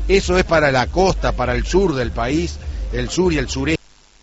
Eso es para la costa, para el sur del país, el sur y el sureste.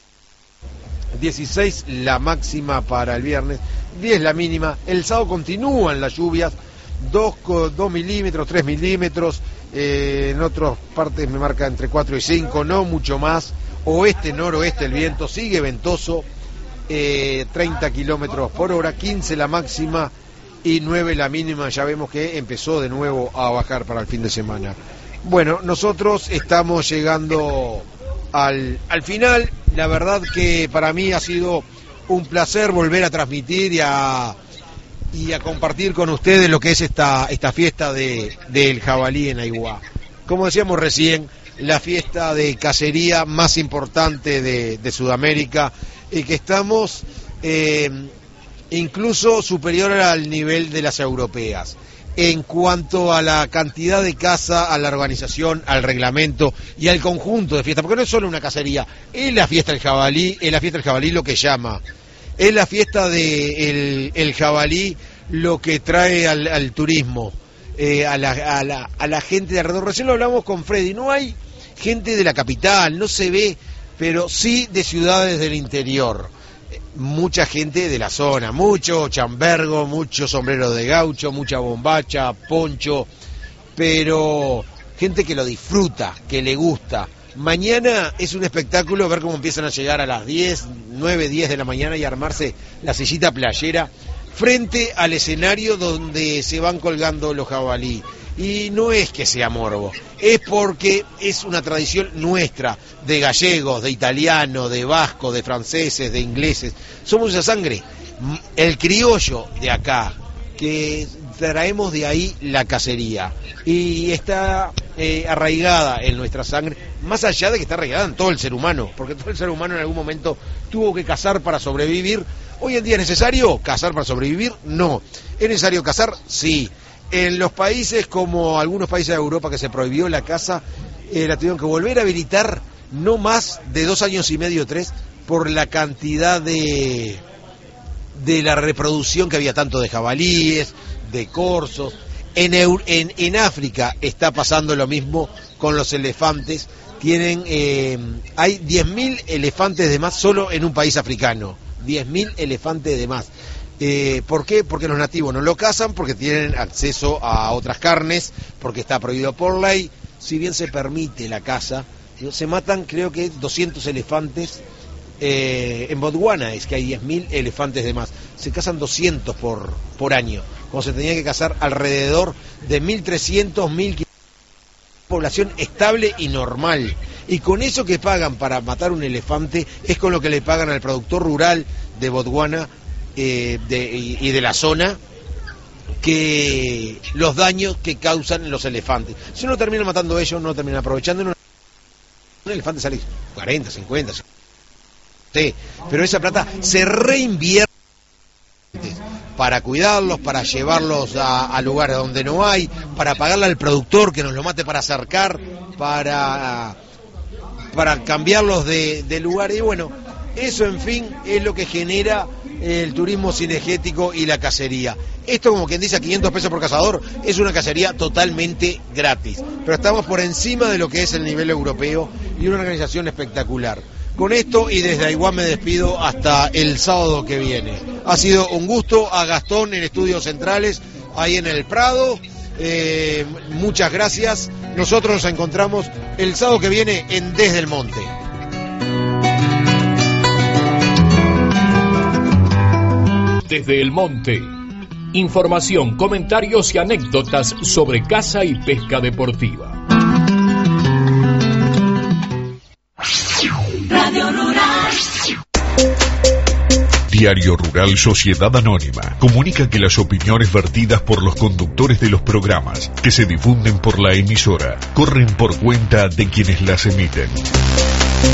16 la máxima para el viernes, 10 la mínima. El sábado continúan las lluvias, 2 milímetros, 3 milímetros, en otras partes me marca entre 4 y 5, no mucho más. Oeste, noroeste el viento, sigue ventoso, 30 kilómetros por hora, 15 la máxima y 9 la mínima. Ya vemos que empezó de nuevo a bajar para el fin de semana. Bueno, nosotros estamos llegando al final. La verdad que para mí ha sido un placer volver a transmitir y a compartir con ustedes lo que es esta fiesta del jabalí en Aiguá. Como decíamos recién, la fiesta de cacería más importante de Sudamérica, y que estamos incluso superior al nivel de las europeas en cuanto a la cantidad de caza, a la organización, al reglamento y al conjunto de fiesta, porque no es solo una cacería, es la fiesta del jabalí, lo que llama, es la fiesta del jabalí lo que trae al turismo, a la gente de alrededor. Recién lo hablamos con Freddy, no hay gente de la capital, no se ve, pero sí de ciudades del interior. Mucha gente de la zona, mucho chambergo, mucho sombrero de gaucho, mucha bombacha, poncho, pero gente que lo disfruta, que le gusta. Mañana es un espectáculo ver cómo empiezan a llegar a las 9, 10 de la mañana y armarse la sillita playera frente al escenario donde se van colgando los jabalí. Y no es que sea morbo, es porque es una tradición nuestra, de gallegos, de italianos, de vascos, de franceses, de ingleses. Somos esa sangre, el criollo de acá, que traemos de ahí la cacería. Y está arraigada en nuestra sangre, más allá de que está arraigada en todo el ser humano, porque todo el ser humano en algún momento tuvo que cazar para sobrevivir. ¿Hoy en día es necesario cazar para sobrevivir? No. ¿Es necesario cazar? Sí. En los países como algunos países de Europa que se prohibió la caza, la tuvieron que volver a habilitar no más de 2 años y medio, 3, por la cantidad de la reproducción que había, tanto de jabalíes, de corzos. En África está pasando lo mismo con los elefantes. Hay 10.000 elefantes de más solo en un país africano. 10.000 elefantes de más. ¿Por qué? Porque los nativos no lo cazan, porque tienen acceso a otras carnes, porque está prohibido por ley. Si bien se permite la caza, se matan creo que 200 elefantes. En Botswana es que hay 10.000 elefantes de más. Se cazan 200 por año, como se tenía que cazar alrededor de 1.300, 1.500. Población estable y normal. Y con eso que pagan para matar un elefante es con lo que le pagan al productor rural de Botswana y de la zona, que los daños que causan los elefantes. Si uno termina matando ellos, no termina aprovechando. Un elefante sale 40, 50, sí, pero esa plata se reinvierte para cuidarlos, para llevarlos a lugares donde no hay, para pagarle al productor que nos lo mate para acercar, para cambiarlos de lugar. Y bueno, eso en fin es lo que genera el turismo cinegético y la cacería. Esto, como quien dice, a 500 pesos por cazador, es una cacería totalmente gratis, pero estamos por encima de lo que es el nivel europeo y una organización espectacular. Con esto y desde Aiguá me despido hasta el sábado que viene. Ha sido un gusto. A Gastón en Estudios Centrales, ahí en el Prado. Muchas gracias. Nosotros nos encontramos el sábado que viene en Desde el Monte. Desde el Monte. Información, comentarios y anécdotas sobre caza y pesca deportiva. Radio Rural. Diario Rural Sociedad Anónima comunica que las opiniones vertidas por los conductores de los programas que se difunden por la emisora corren por cuenta de quienes las emiten.